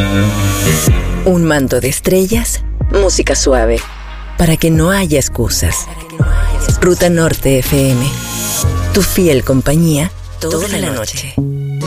Un manto de estrellas, música suave, para que no haya excusas. Ruta Norte FM, tu fiel compañía toda la noche.